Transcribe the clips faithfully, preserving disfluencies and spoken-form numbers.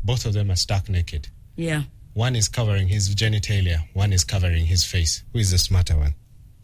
both of them are stark naked. Yeah. One is covering his genitalia. One is covering his face. Who is the smarter one?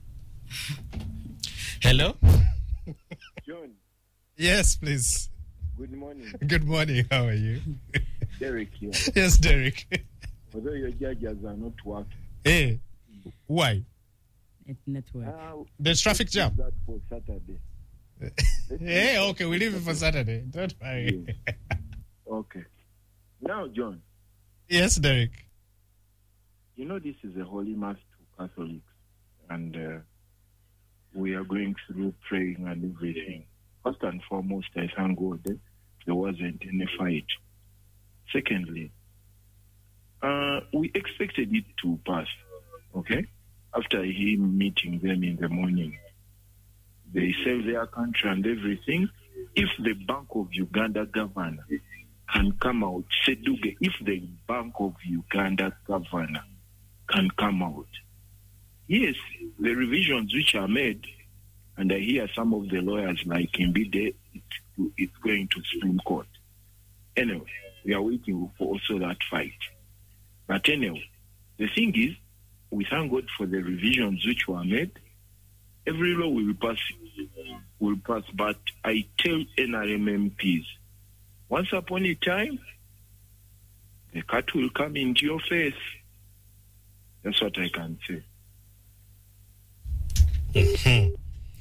Hello? John. Yes, please. Good morning. Good morning. How are you? Derek here. Yes, Derek. Although your judges are not working. Hey, why? It's network. Uh, There's traffic jam. that for Saturday. Hey, okay, we leave it for Saturday. Don't worry. Yes. Okay. Now, John. Yes, Derek. You know this is a holy mass to Catholics, and uh, we are going through praying and everything. First and foremost, I thank God that there wasn't any fight. Secondly, uh, we expected it to pass, okay? After him meeting them in the morning, they save their country and everything. If the Bank of Uganda governor can come out, Seduge, if the Bank of Uganda governor can come out, yes, the revisions which are made, and I hear some of the lawyers like Mbide, it's, it's going to Supreme Court. Anyway, we are waiting for also that fight. But anyway, the thing is, we thank God for the revisions which were made. Every law will pass, will pass. But I tell N R M M Ps, once upon a time, the cat will come into your face. That's what I can say. Mm-hmm.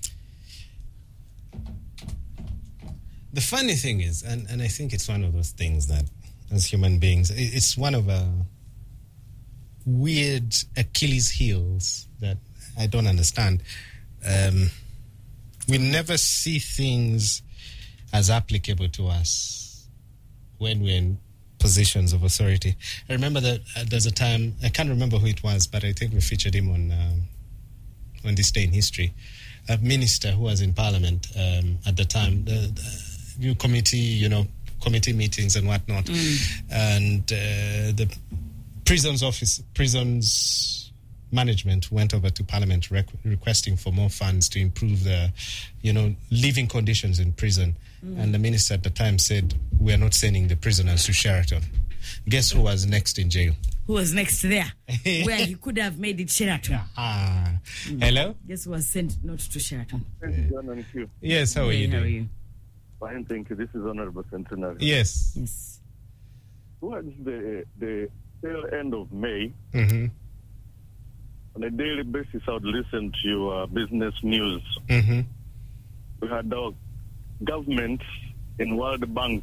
The funny thing is, and, and I think it's one of those things that, as human beings, it's one of a weird Achilles heels that I don't understand. Um, we never see things as applicable to us when we're in positions of authority. I remember that uh, there's a time, I can't remember who it was, but I think we featured him on um, on This Day in History, a minister who was in Parliament um, at the time, the, the new committee, you know, committee meetings and whatnot, mm. and uh, the prisons office, prisons management went over to Parliament rec- requesting for more funds to improve the, you know, living conditions in prison. Mm. And the minister at the time said, "We are not sending the prisoners to Sheraton." Guess who was next in jail? Who was next there? Where he could have made it Sheraton. Ah. Mm. Hello? Guess who was sent not to Sheraton? John, you. Yes, how are hey, you how doing? Are you? Fine, thank you. This is Honorable Centenary. Yes. Yes. Towards the the tail end of May, mm-hmm. on a daily basis, I would listen to your business news. Mm-hmm. We had our government in World Bank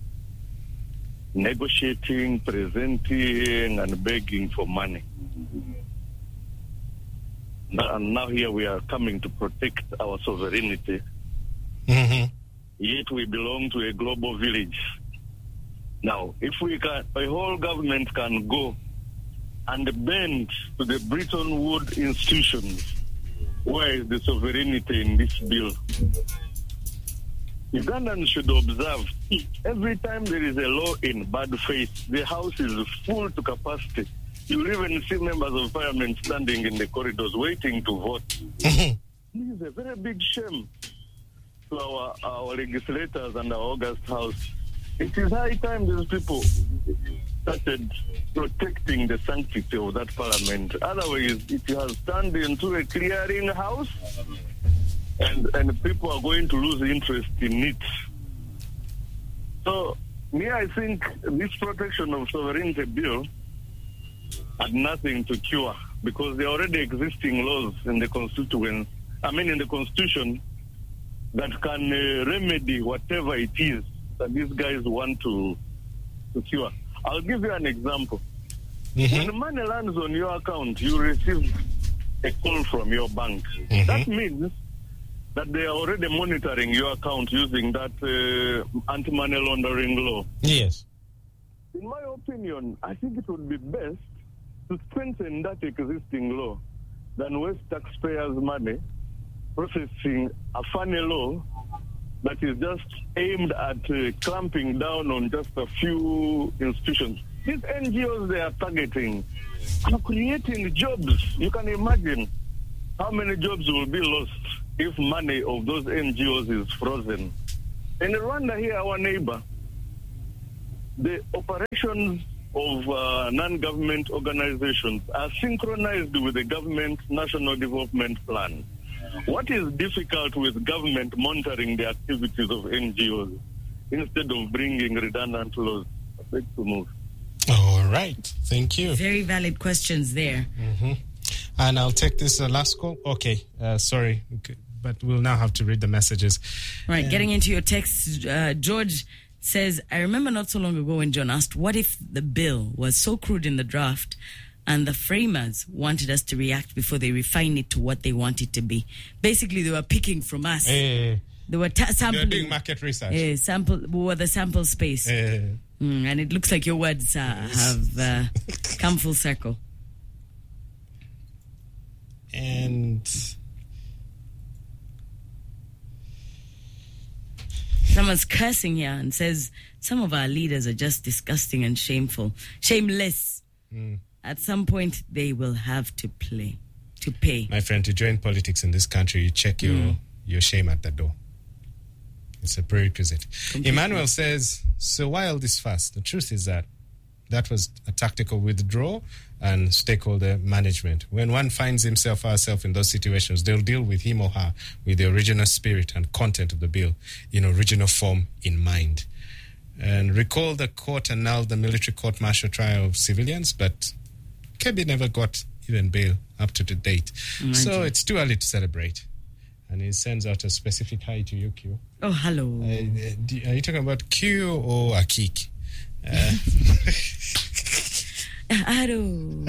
negotiating, presenting, and begging for money. Now, and now here we are coming to protect our sovereignty. Mm-hmm. Yet we belong to a global village. Now, if we can, a whole government can go and bend to the Bretton Woods institutions, where is the sovereignty in this bill? Ugandans should observe, every time there is a law in bad faith, the house is full to capacity. You'll even see members of parliament standing in the corridors waiting to vote. This is a very big shame to our, our legislators and our August House. It is high time these people started protecting the sanctity of that parliament. Otherwise, it has turned into a clearing house, and, and people are going to lose interest in it. So, me, I think this protection of sovereignty bill had nothing to cure, because there are already existing laws in the constitution, I mean in the constitution, that can uh, remedy whatever it is that these guys want to, to cure. I'll give you an example. Mm-hmm. When money lands on your account, you receive a call from your bank. Mm-hmm. That means that they are already monitoring your account using that uh, anti-money laundering law. Yes. In my opinion, I think it would be best to strengthen that existing law than waste taxpayers' money processing a funny law that is just aimed at uh, clamping down on just a few institutions. These N G Os they are targeting are creating jobs. You can imagine how many jobs will be lost if money of those N G Os is frozen. In Rwanda here, our neighbor, the operations of uh, non-government organizations are synchronized with the government national development plan. What is difficult with government monitoring the activities of N G Os instead of bringing redundant laws? Let's move. All right. Thank you. Very valid questions there. Mm-hmm. And I'll take this uh, last call. Okay. Uh, sorry. Okay. But we'll now have to read the messages. Right. Um, Getting into your text, uh, George says, I remember not so long ago when John asked, what if the bill was so crude in the draft and the framers wanted us to react before they refine it to what they want it to be? Basically, they were picking from us. Hey, they were ta- sampling. They were doing market research. Uh, sample, we were the sample space. Hey. Mm, and it looks like your words uh, have uh, come full circle. And someone's cursing here and says, some of our leaders are just disgusting and shameful. Shameless. Mm. At some point, they will have to play, to pay. My friend, to join politics in this country, you check your, mm. your shame at the door. It's a prerequisite. Completely. Emmanuel says, so why all this fuss? The truth is that that was a tactical withdrawal and stakeholder management. When one finds himself or herself in those situations, they'll deal with him or her with the original spirit and content of the bill in original form in mind. And recall the court annulled the military court-martial trial of civilians, but Kebbi never got even bail up to the date. Mm-hmm. So it's too early to celebrate. And he sends out a specific hi to you, Q. Oh, hello. Uh, do, are you talking about Q or Akik? Uh, Hello.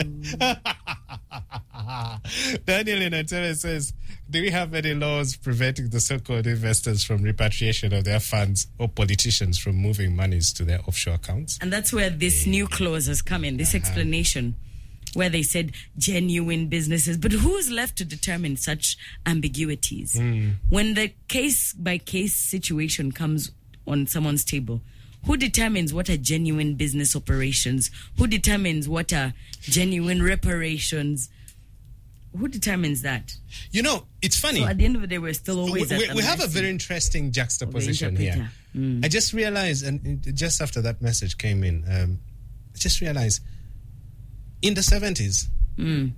Daniel in Antenna says, do we have any laws preventing the so-called investors from repatriation of their funds or politicians from moving monies to their offshore accounts? And that's where this new clause has come in, this uh-huh. explanation, where they said genuine businesses. But who's left to determine such ambiguities? Mm. When the case-by-case situation comes on someone's table, who determines what are genuine business operations? Who determines what are genuine reparations? Who determines that? You know, it's funny. So at the end of the day, we're still always we, at we, the we have a very interesting juxtaposition here. Mm. I just realized, and just after that message came in, um, I just realized, in the seventies, mm.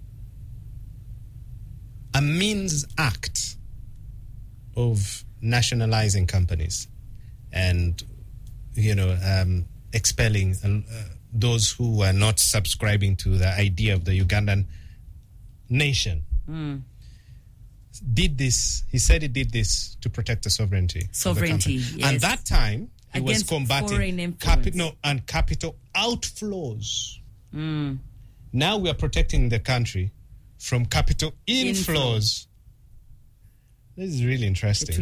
a means act of nationalizing companies and, you know, um, expelling uh, those who were not subscribing to the idea of the Ugandan nation. Mm. Did this, he said he did this to protect the sovereignty. Sovereignty, of the yes. And that time, he Against was combating capi- no, and capital outflows. Mm. Now we are protecting the country from capital inflows. inflows. This is really interesting.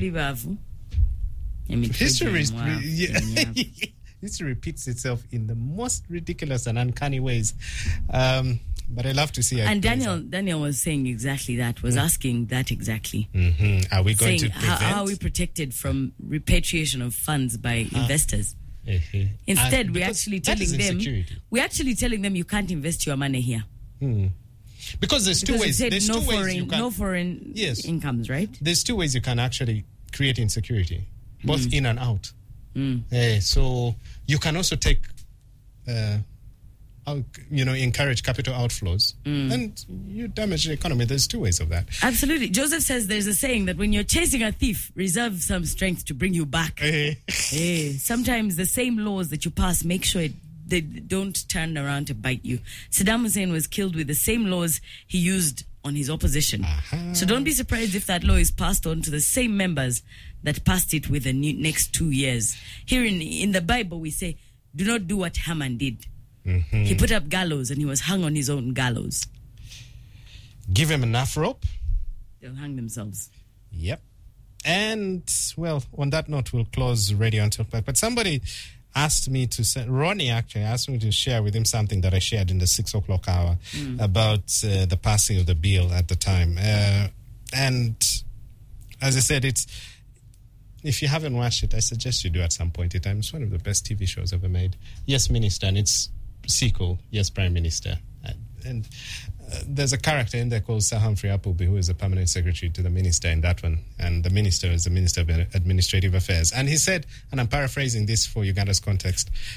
History, is, yeah. History repeats itself in the most ridiculous and uncanny ways. Um, but I love to see it. And Daniel Daniel was saying exactly that, was mm. asking that exactly. Mm-hmm. Are we going saying, to prevent? How, how are we protected from repatriation of funds by uh, investors? Uh-huh. Instead, uh, we're actually telling them, we're actually telling them you can't invest your money here. Hmm. Because there's because two ways. There's no two foreign, ways you can, no foreign yes. incomes, right? There's two ways you can actually create insecurity, both mm. in and out. Mm. Uh, so you can also take, uh, out, you know, encourage capital outflows, mm. and you damage the economy. There's two ways of that. Absolutely. Joseph says there's a saying that when you're chasing a thief, reserve some strength to bring you back. Hey. Hey. Sometimes the same laws that you pass, make sure it, they don't turn around to bite you. Saddam Hussein was killed with the same laws he used on his opposition. Uh-huh. So don't be surprised if that law is passed on to the same members that passed it with the new, next two years. Here in, in the Bible, we say, do not do what Haman did. Mm-hmm. He put up gallows and he was hung on his own gallows. Give him enough rope, they'll hang themselves. Yep. And, well, on that note, we'll close Radio Until Back. But somebody asked me to send, Ronnie actually asked me to share with him something that I shared in the six o'clock hour mm. about uh, the passing of the bill at the time. Uh, and as I said, it's, if you haven't watched it, I suggest you do at some point in time. It's one of the best T V shows ever made. Yes, Minister, and it's sequel, Yes, Prime Minister. And, and uh, there's a character in there called Sir Humphrey Appleby, who is a permanent secretary to the minister in that one. And the minister is the Minister of Administrative Affairs. And he said, and I'm paraphrasing this for Uganda's context,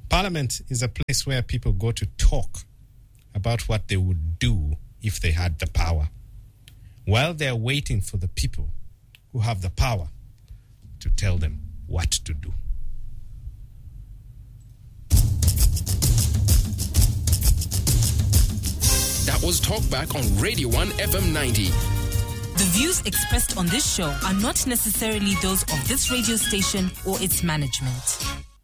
Parliament is a place where people go to talk about what they would do if they had the power, while they're waiting for the people who have the power to tell them what to do. That was Talkback on Radio one F M ninety. The views expressed on this show are not necessarily those of this radio station or its management.